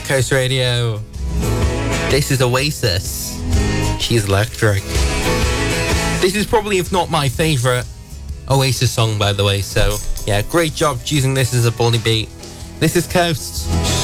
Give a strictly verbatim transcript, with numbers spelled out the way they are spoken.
Coast Radio. This is Oasis. She's electric. This is probably, if not my favourite Oasis song, by the way. So, yeah, great job choosing this as a Baldy beat. This is Coast.